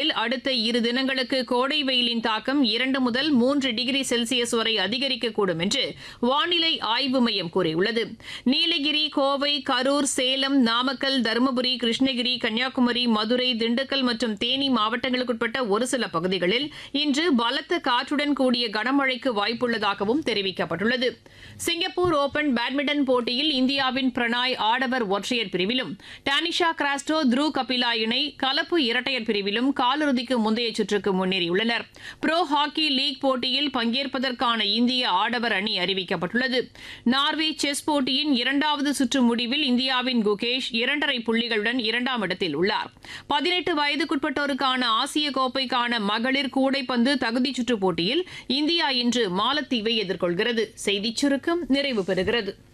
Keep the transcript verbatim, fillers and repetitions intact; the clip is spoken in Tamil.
மாநிலத்தில் அடுத்த இரு தினங்களுக்கு கோடை வெயிலின் தாக்கம் இரண்டு முதல் மூன்று டிகிரி செல்சியஸ் வரை அதிகரிக்கக்கூடும் என்று வானிலை ஆய்வு மையம் கூறியுள்ளது. நீலகிரி, கோவை, கரூர், சேலம், நாமக்கல், தருமபுரி, கிருஷ்ணகிரி, கன்னியாகுமரி, மதுரை, திண்டுக்கல் மற்றும் தேனி மாவட்டங்களுக்குட்பட்ட ஒரு சில பகுதிகளில் இன்று பலத்த காற்றுடன் கூடிய கனமழைக்கு வாய்ப்புள்ளதாகவும் தெரிவிக்கப்பட்டுள்ளது. சிங்கப்பூர் ஓபன் பேட்மிண்டன் போட்டியில் இந்தியாவின் பிரணாய் ஆடவர் ஒற்றையர் பிரிவிலும், டானிஷா கிராஸ்டோ, த்ருவ் கபிலா இணை கலப்பு இரட்டையர் பிரிவிலும் காலிறுதிக்கு முந்தைய சுற்றுக்கு முன்னேறியுள்ளனர். புரோ ஹாக்கி லீக் போட்டியில் பங்கேற்பதற்கான இந்திய ஆடவர் அணி அறிவிக்கப்பட்டுள்ளது. நார்வே செஸ் போட்டியின் இரண்டாவது சுற்று முடிவில் இந்தியாவின் குகேஷ் இரண்டரை புள்ளிகளுடன் இரண்டாம் இடத்தில் உள்ளார். பதினெட்டு வயதுக்குட்பட்டோருக்கான ஆசிய கோப்பைக்கான மகளிர் கூடைப்பந்து தகுதிச் சுற்றுப் போட்டியில் இந்தியா இன்று மாலத்தீவை எதிர்கொள்கிறது. செய்திச் சுருக்கம் நிறைவு பெறுகிறது.